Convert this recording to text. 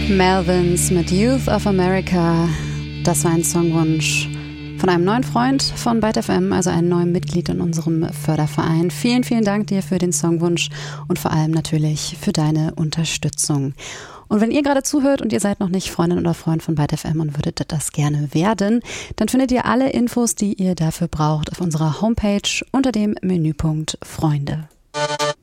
Melvins mit Youth of America. Das war ein Songwunsch von einem neuen Freund von Byte FM, also einem neuen Mitglied in unserem Förderverein. Vielen, vielen Dank dir für den Songwunsch und vor allem natürlich für deine Unterstützung. Und wenn ihr gerade zuhört und ihr seid noch nicht Freundin oder Freund von Byte FM und würdet das gerne werden, dann findet ihr alle Infos, die ihr dafür braucht, auf unserer Homepage unter dem Menüpunkt Freunde.